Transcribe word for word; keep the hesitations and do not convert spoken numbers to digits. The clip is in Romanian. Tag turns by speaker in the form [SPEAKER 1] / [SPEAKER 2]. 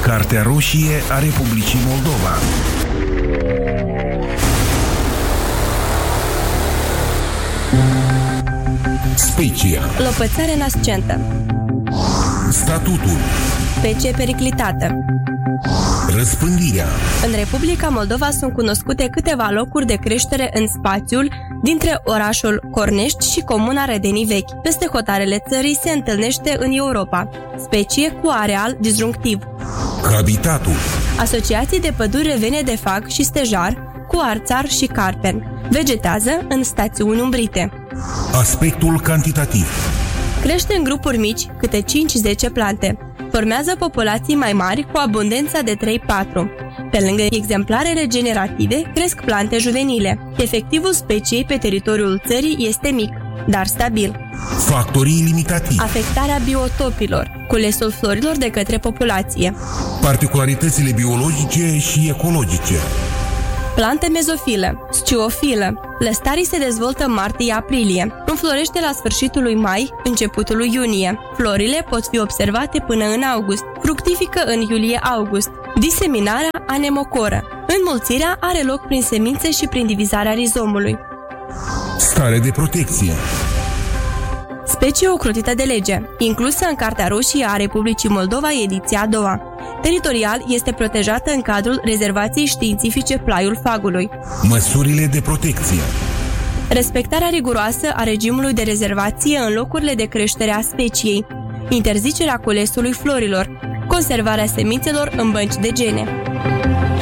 [SPEAKER 1] Cartea roșie a Republicii Moldova. Specia.
[SPEAKER 2] Lopățare nascentă.
[SPEAKER 1] Statutul.
[SPEAKER 2] Specie periclitată.
[SPEAKER 1] Răspândirea.
[SPEAKER 2] În Republica Moldova sunt cunoscute câteva locuri de creștere în spațiul dintre orașul Cornești și comuna Rădenii Vechi. Peste hotarele țării se întâlnește în Europa. Specie cu areal disjunctiv.
[SPEAKER 1] Habitatul.
[SPEAKER 2] Asociații de păduri revene de fag și stejar cu arțar și carpen. Vegetează în stațiuni umbrite.
[SPEAKER 1] Aspectul cantitativ.
[SPEAKER 2] Crește în grupuri mici, câte cinci-zece plante. Formează populații mai mari cu abundența de trei patru. Pe lângă exemplarele generative, cresc plante juvenile. Efectivul speciei pe teritoriul țării este mic, dar stabil.
[SPEAKER 1] Factorii limitativi.
[SPEAKER 2] Afectarea biotopilor, culesul florilor de către populație.
[SPEAKER 1] Particularitățile biologice și ecologice.
[SPEAKER 2] Plante mezofilă, sciofilă. Lăstarii se dezvoltă martie-aprilie. Înflorește la sfârșitul lui mai, începutul lui iunie. Florile pot fi observate până în august. Fructifică în iulie-august. Diseminarea anemocoră. Înmulțirea are loc prin semințe și prin divizarea rizomului.
[SPEAKER 1] Stare de protecție.
[SPEAKER 2] Specie ocrotită de lege, inclusă în Cartea Roșie a Republicii Moldova, ediția a doua. Teritorial este protejată în cadrul Rezervației Științifice Plaiul Fagului.
[SPEAKER 1] Măsurile de protecție.
[SPEAKER 2] Respectarea riguroasă a regimului de rezervație în locurile de creștere a speciei. Interzicerea culesului florilor. Conservarea semințelor în bănci de gene.